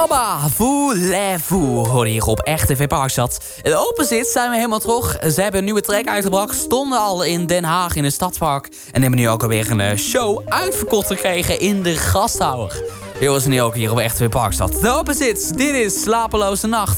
ABBA, Voulez-vous, hoorde hier op Echt TV Parkstad. In de Opposite zijn we helemaal terug. Ze hebben een nieuwe track uitgebracht, stonden al in Den Haag in het Stadspark... en hebben nu ook alweer een show uitverkocht gekregen in de Gasthouwer. Heel was nu ook hier op Echt TV Parkstad. De Opposites, dit is Slapeloze Nacht.